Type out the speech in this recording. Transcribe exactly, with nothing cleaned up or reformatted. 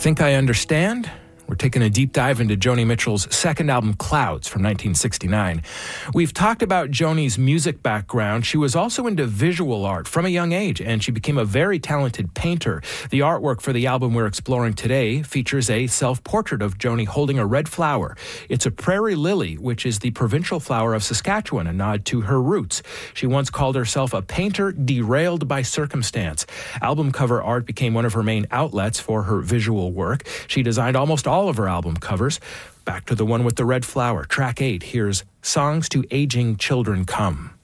Think I Understand? We're taking a deep dive into Joni Mitchell's second album, Clouds, from nineteen sixty-nine. We've talked about Joni's music background. She was also into visual art from a young age, and she became a very talented painter. The artwork for the album we're exploring today features a self-portrait of Joni holding a red flower. It's a prairie lily, which is the provincial flower of Saskatchewan, a nod to her roots. She once called herself a painter derailed by circumstance. Album cover art became one of her main outlets for her visual work. She designed almost all of her album covers. Back to the one with the red flower. Track eight, here's Songs to Aging Children Come.